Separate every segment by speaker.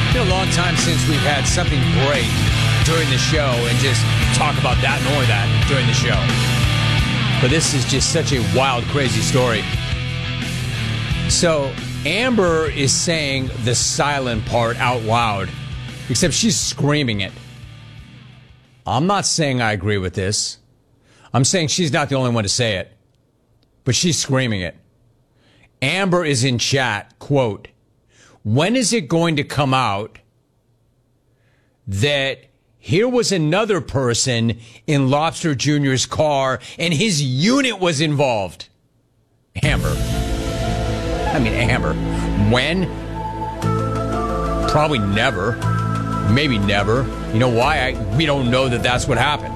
Speaker 1: It's been a long time since we've had something great during the show and just talk about that and only that during the show. But this is just such a wild, crazy story. So Amber is saying the silent part out loud, except she's screaming it. I'm not saying I agree with this. I'm saying she's not the only one to say it, but she's screaming it. Amber is in chat, quote, "When is it going to come out that here was another person in Lobster Jr.'s car and his unit was involved?" Amber. Amber. When? Probably never. Maybe never. You know why? We don't know that that's what happened.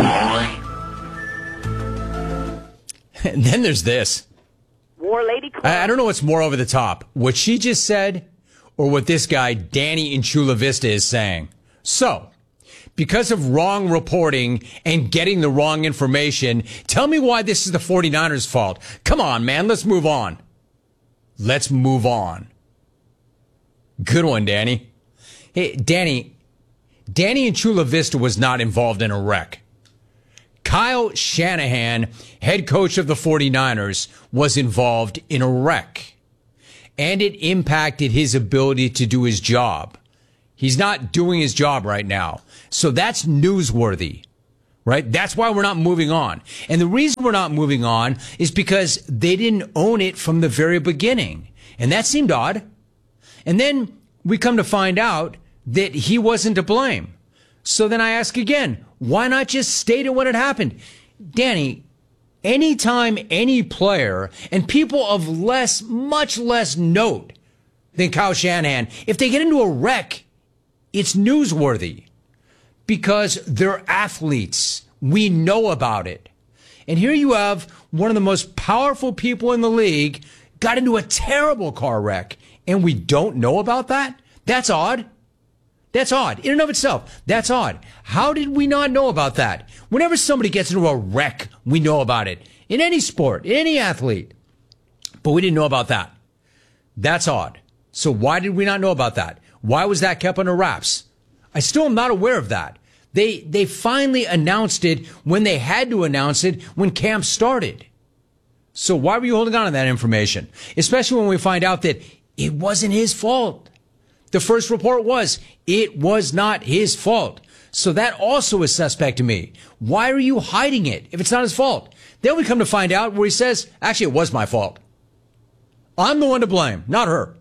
Speaker 1: And then there's this.
Speaker 2: War Lady Club.
Speaker 1: I don't know what's more over the top. What she just said or what this guy, Danny in Chula Vista, is saying. So, because of wrong reporting and getting the wrong information, tell me why this is the 49ers' fault. Come on, man. Let's move on. Let's move on. Good one, Danny. Hey, Danny in Chula Vista was not involved in a wreck. Kyle Shanahan, head coach of the 49ers, was involved in a wreck. And it impacted his ability to do his job. He's not doing his job right now. So that's newsworthy, right? That's why we're not moving on. And the reason we're not moving on is because they didn't own it from the very beginning. And that seemed odd. And then we come to find out that he wasn't to blame. So then I ask again, why not just state it when it happened? Danny, anytime any player and people of much less note than Kyle Shanahan, if they get into a wreck, it's newsworthy because they're athletes. We know about it. And here you have one of the most powerful people in the league got into a terrible car wreck, and we don't know about that? That's odd. That's odd. In and of itself, that's odd. How did we not know about that? Whenever somebody gets into a wreck, we know about it. In any sport, in any athlete. But we didn't know about that. That's odd. So why did we not know about that? Why was that kept under wraps? I still am not aware of that. They finally announced it when they had to announce it when camp started. So why were you holding on to that information? Especially when we find out that it wasn't his fault. The first report was, it was not his fault. So that also is suspect to me. Why are you hiding it if it's not his fault? Then we come to find out where he says, actually, it was my fault. I'm the one to blame, not her.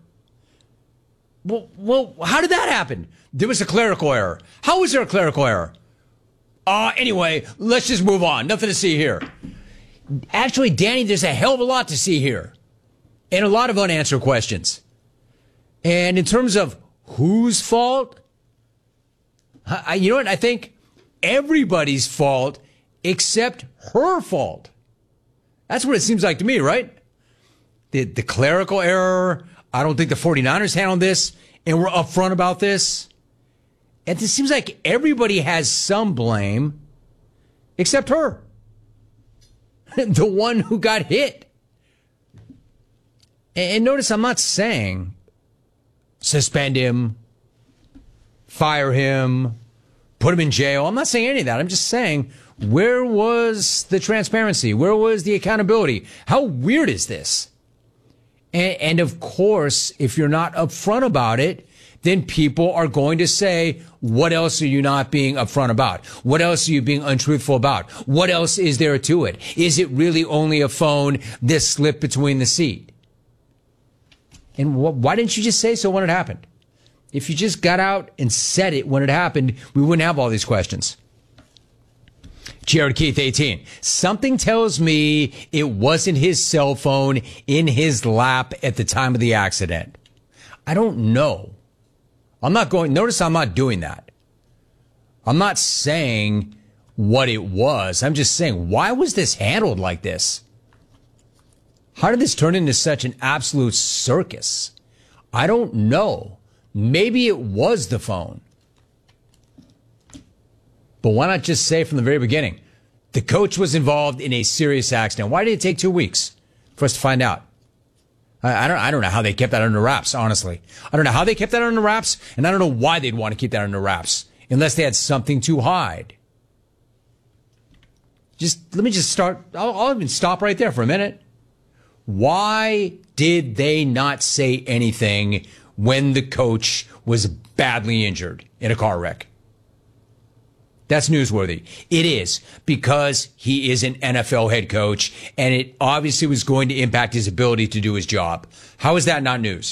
Speaker 1: Well, how did that happen? There was a clerical error. How was there a clerical error? Anyway, let's just move on. Nothing to see here. Actually, Danny, there's a hell of a lot to see here. And a lot of unanswered questions. And in terms of whose fault, you know what? I think everybody's fault except her fault. That's what it seems like to me, right? The clerical error. I don't think the 49ers handled this, and we're upfront about this. And it seems like everybody has some blame except her. The one who got hit. And notice I'm not saying suspend him, fire him, put him in jail. I'm not saying any of that. I'm just saying, where was the transparency? Where was the accountability? How weird is this? And of course, if you're not upfront about it, then people are going to say, what else are you not being upfront about? What else are you being untruthful about? What else is there to it? Is it really only a phone that slipped between the seat? And why didn't you just say so when it happened? If you just got out and said it when it happened, we wouldn't have all these questions. Jared Keith, 18. Something tells me it wasn't his cell phone in his lap at the time of the accident. I don't know. Notice I'm not doing that. I'm not saying what it was. I'm just saying, why was this handled like this? How did this turn into such an absolute circus? I don't know. Maybe it was the phone. But why not just say from the very beginning, the coach was involved in a serious accident? Why did it take 2 weeks for us to find out? I don't know how they kept that under wraps, honestly. I don't know how they kept that under wraps, and I don't know why they'd want to keep that under wraps, unless they had something to hide. Let me start. I'll even stop right there for a minute. Why did they not say anything when the coach was badly injured in a car wreck? That's newsworthy. It is, because he is an NFL head coach, and it obviously was going to impact his ability to do his job. How is that not news?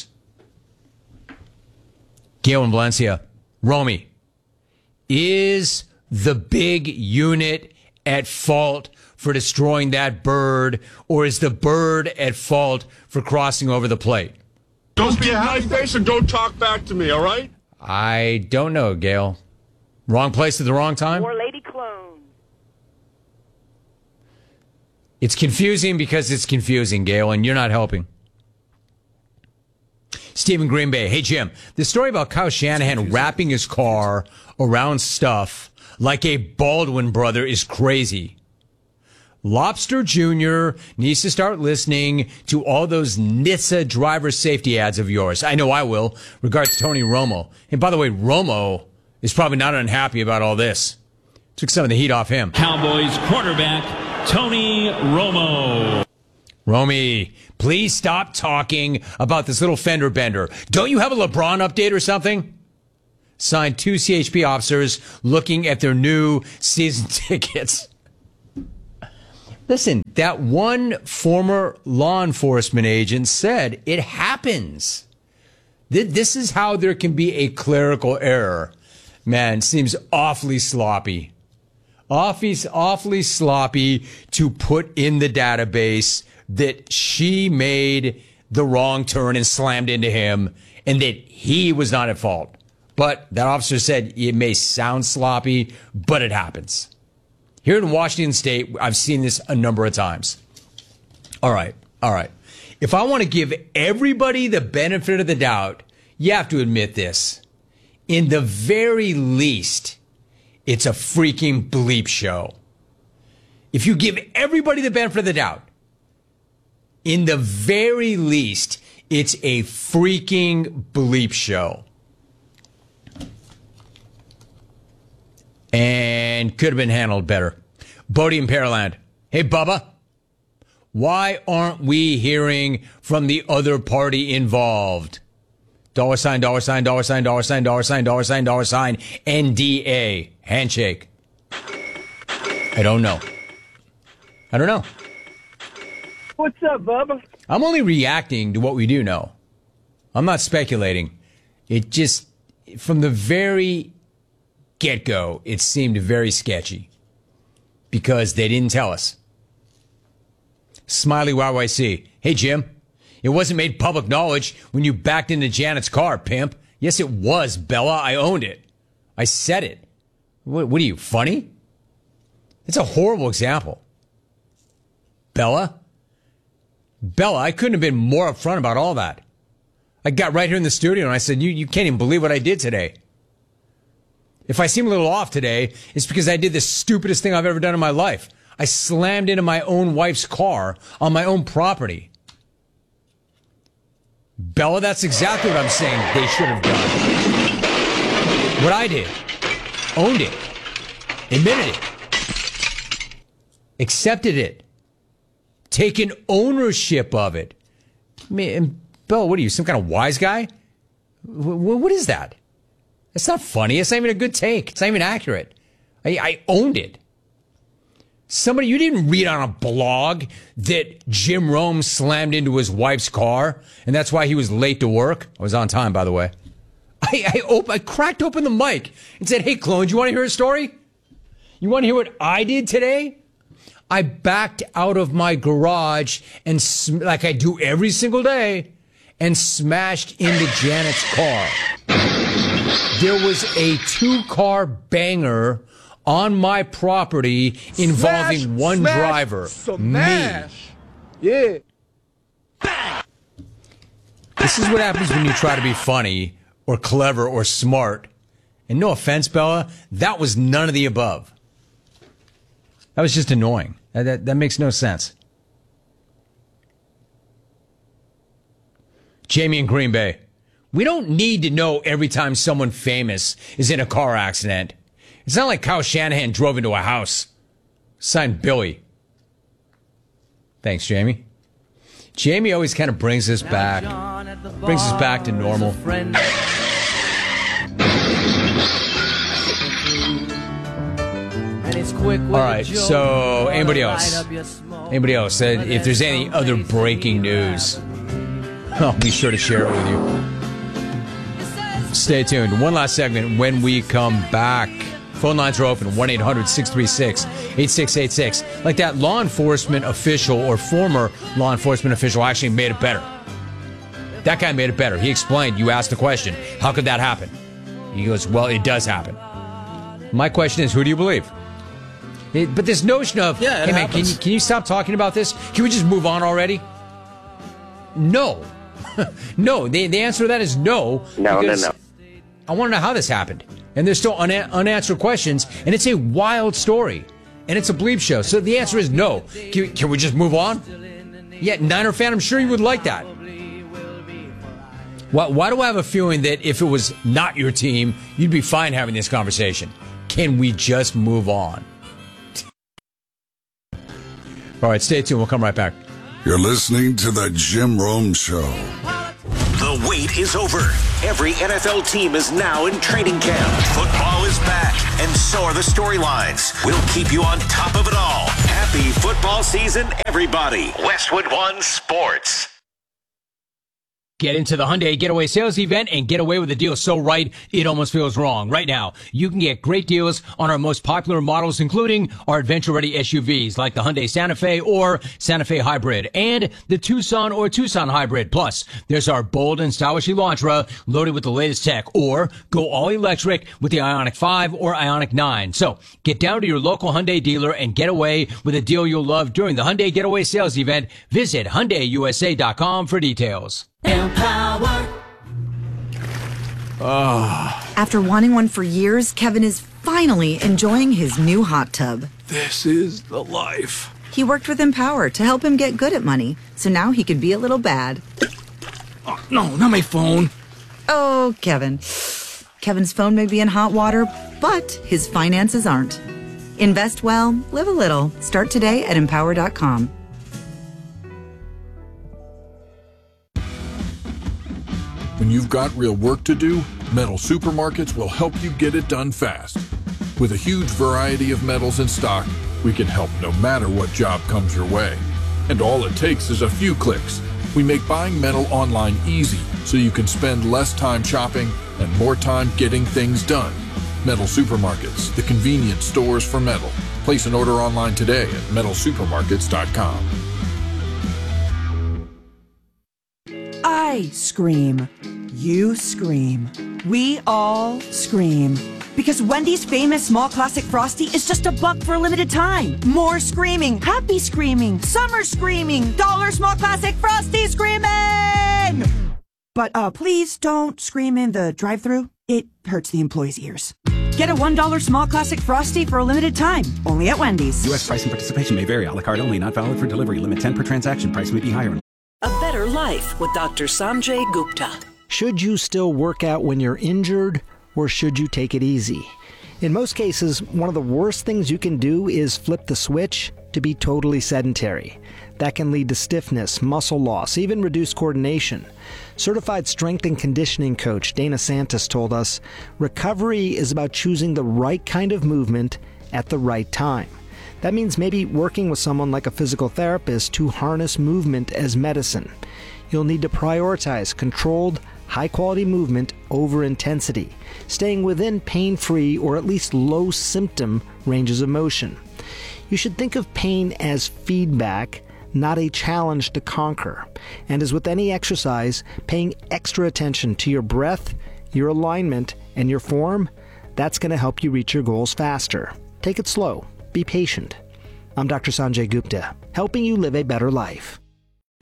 Speaker 1: Gail and Valencia. Romy, is the big unit at fault for destroying that bird, or is the bird at fault for crossing over the plate?
Speaker 3: Don't be a high face and don't talk back to me, all right?
Speaker 1: I don't know, Gail. Wrong place at the wrong time?
Speaker 2: More lady clone.
Speaker 1: It's confusing because it's confusing, Gail, and you're not helping. Stephen Green Bay. Hey, Jim, the story about Kyle Shanahan wrapping his car around stuff like a Baldwin brother is crazy. Lobster Jr. needs to start listening to all those NHTSA driver safety ads of yours. I know I will. Regards, Tony Romo. And by the way, Romo is probably not unhappy about all this. Took some of the heat off him.
Speaker 4: Cowboys quarterback Tony Romo.
Speaker 1: Romy, please stop talking about this little fender bender. Don't you have a LeBron update or something? Signed 2 CHP officers looking at their new season tickets. Listen, that one former law enforcement agent said it happens. This is how there can be a clerical error. Man, seems awfully sloppy. Awfully sloppy to put in the database that she made the wrong turn and slammed into him and that he was not at fault. But that officer said it may sound sloppy, but it happens. Here in Washington State, I've seen this a number of times. All right. If I want to give everybody the benefit of the doubt, you have to admit this. In the very least, it's a freaking bleep show. If you give everybody the benefit of the doubt, in the very least, it's a freaking bleep show. And could have been handled better. Bodie in Pearland. Hey, Bubba. Why aren't we hearing from the other party involved? $, $, $, $, $, $, NDA. Handshake. I don't know.
Speaker 2: What's up, Bubba?
Speaker 1: I'm only reacting to what we do know. I'm not speculating. It just, from the very get-go, it seemed very sketchy. Because they didn't tell us. Smiley YYC. Hey, Jim. It wasn't made public knowledge when you backed into Janet's car, pimp. Yes, it was, Bella. I owned it. I said it. What are you, funny? It's a horrible example. Bella, I couldn't have been more upfront about all that. I got right here in the studio and I said, you can't even believe what I did today. If I seem a little off today, it's because I did the stupidest thing I've ever done in my life. I slammed into my own wife's car on my own property. Bella, that's exactly what I'm saying they should have done. What I did. Owned it. Admitted it. Accepted it. Taken ownership of it. Man, Bella, what are you, some kind of wise guy? What is that? It's not funny. It's not even a good take. It's not even accurate. I owned it. Somebody, you didn't read on a blog that Jim Rome slammed into his wife's car, and that's why he was late to work. I was on time, by the way. I cracked open the mic and said, hey, clones, you want to hear a story? You want to hear what I did today? I backed out of my garage and, like I do every single day, and smashed into Janet's car. There was a 2-car banger on my property involving one driver, me.
Speaker 3: Yeah.
Speaker 1: This is what happens when you try to be funny or clever or smart. And no offense, Bella, that was none of the above. That was just annoying. That makes no sense. Jamie in Green Bay. We don't need to know every time someone famous is in a car accident. It's not like Kyle Shanahan drove into a house. Signed Billy. Thanks, Jamie. Jamie always kind of brings us back. Brings us back to normal. All right, so anybody else? Anybody else? If there's any other breaking news, I'll be sure to share it with you. Stay tuned. One last segment when we come back. Phone lines are open, 1-800-636-8686. Like that law enforcement official or former law enforcement official actually made it better. That guy made it better. He explained, you asked the question, how could that happen? He goes, well, it does happen. My question is, who do you believe? But this notion of, hey man, can you stop talking about this? Can we just move on already? No. No. The answer to that is no.
Speaker 2: No.
Speaker 1: I want to know how this happened. And there's still unanswered questions. And it's a wild story. And it's a bleep show. So the answer is no. Can we just move on? Yeah, Niner fan, I'm sure you would like that. Why do I have a feeling that if it was not your team, you'd be fine having this conversation? Can we just move on? All right, stay tuned. We'll come right back.
Speaker 5: You're listening to The Jim Rome Show.
Speaker 6: The wait is over. Every NFL team is now in training camp. Football is back, and so are the storylines. We'll keep you on top of it all. Happy football season, everybody. Westwood One Sports.
Speaker 1: Get into the Hyundai Getaway Sales Event and get away with a deal so right, it almost feels wrong. Right now, you can get great deals on our most popular models, including our adventure-ready SUVs like the Hyundai Santa Fe or Santa Fe Hybrid and the Tucson or Tucson Hybrid. Plus, there's our bold and stylish Elantra loaded with the latest tech, or go all-electric with the Ioniq 5 or Ioniq 9. So, get down to your local Hyundai dealer and get away with a deal you'll love during the Hyundai Getaway Sales Event. Visit HyundaiUSA.com for details.
Speaker 7: Empower.
Speaker 8: After wanting one for years, Kevin is finally enjoying his new hot tub.
Speaker 3: This is the life.
Speaker 8: He worked with Empower to help him get good at money, so now he could be a little bad.
Speaker 3: Oh, no, not my phone.
Speaker 8: Oh, Kevin. Kevin's phone may be in hot water, but his finances aren't. Invest well, live a little. Start today at Empower.com.
Speaker 9: When you've got real work to do, Metal Supermarkets will help you get it done fast. With a huge variety of metals in stock, we can help no matter what job comes your way. And all it takes is a few clicks. We make buying metal online easy so you can spend less time shopping and more time getting things done. Metal Supermarkets, the convenience stores for metal. Place an order online today at metalsupermarkets.com.
Speaker 7: I scream. You scream. We all scream. Because Wendy's famous small classic Frosty is just $1 for a limited time. More screaming, happy screaming, summer screaming, dollar small classic Frosty screaming! But please don't scream in the drive-thru. It hurts the employees' ears. Get a $1 small classic Frosty for a limited time, only at Wendy's.
Speaker 10: U.S. price and participation may vary. A la carte only, not valid for delivery. Limit 10 per transaction. Price may be higher.
Speaker 11: A better life with Dr. Sanjay Gupta.
Speaker 12: Should you still work out when you're injured, or should you take it easy? In most cases, one of the worst things you can do is flip the switch to be totally sedentary. That can lead to stiffness, muscle loss, even reduced coordination. Certified strength and conditioning coach Dana Santos told us, recovery is about choosing the right kind of movement at the right time. That means maybe working with someone like a physical therapist to harness movement as medicine. You'll need to prioritize controlled, high-quality movement over intensity, staying within pain-free or at least low-symptom ranges of motion. You should think of pain as feedback, not a challenge to conquer. And as with any exercise, paying extra attention to your breath, your alignment, and your form, that's going to help you reach your goals faster. Take it slow. Be patient. I'm Dr. Sanjay Gupta, helping you live a better life.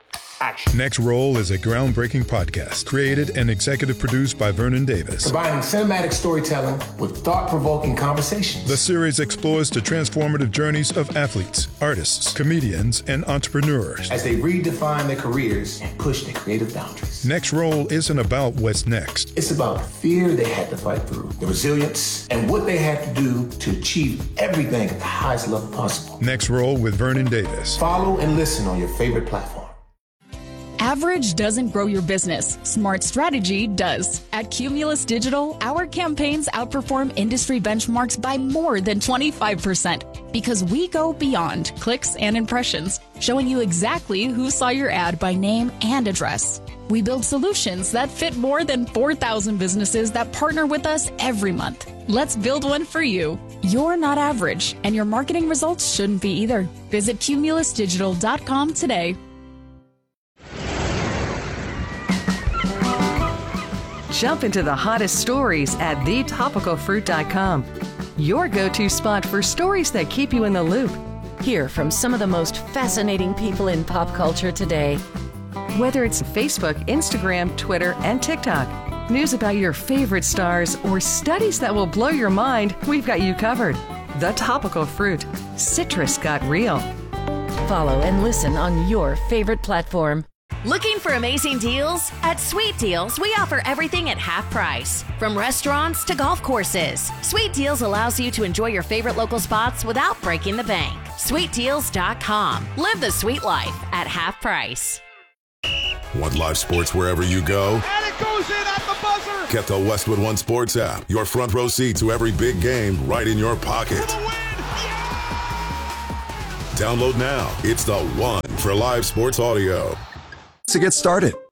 Speaker 13: action.
Speaker 14: Next Roll is a groundbreaking podcast created and executive produced by Vernon Davis.
Speaker 13: Combining cinematic storytelling with thought-provoking conversations.
Speaker 14: The series explores the transformative journeys of athletes, artists, comedians, and entrepreneurs
Speaker 13: as they redefine their careers and push their creative boundaries.
Speaker 14: Next Roll isn't about what's next.
Speaker 13: It's about the fear they had to fight through, the resilience, and what they had to do to achieve everything at the highest level possible.
Speaker 14: Next Roll with Vernon Davis.
Speaker 13: Follow and listen on your favorite platform.
Speaker 15: Average doesn't grow your business. Smart strategy does. At Cumulus Digital, our campaigns outperform industry benchmarks by more than 25% because we go beyond clicks and impressions, showing you exactly who saw your ad by name and address. We build solutions that fit more than 4,000 businesses that partner with us every month. Let's build one for you. You're not average, and your marketing results shouldn't be either. Visit cumulusdigital.com today.
Speaker 16: Jump into the hottest stories at thetopicalfruit.com. Your go-to spot for stories that keep you in the loop.
Speaker 17: Hear from some of the most fascinating people in pop culture today.
Speaker 16: Whether it's Facebook, Instagram, Twitter, and TikTok, news about your favorite stars, or studies that will blow your mind, we've got you covered. The Topical Fruit. Citrus got real.
Speaker 17: Follow and listen on your favorite platform.
Speaker 18: Looking for amazing deals? At Sweet Deals, we offer everything at half price. From restaurants to golf courses, Sweet Deals allows you to enjoy your favorite local spots without breaking the bank. SweetDeals.com. Live the sweet life at half price.
Speaker 19: Want live sports wherever you go?
Speaker 3: And it goes in at the buzzer!
Speaker 19: Get the Westwood One Sports app. Your front row seat to every big game right in your pocket.
Speaker 3: For the win! Yeah!
Speaker 19: Download now. It's the one for live sports audio.
Speaker 20: To get started,